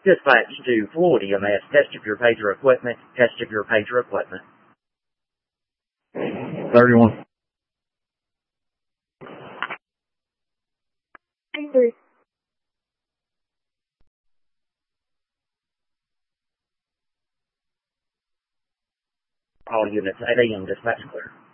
Dispatch to Floyd EMS. Test of your pager equipment. Test of your pager equipment. 31. 33. All units 8 a.m. dispatch clear.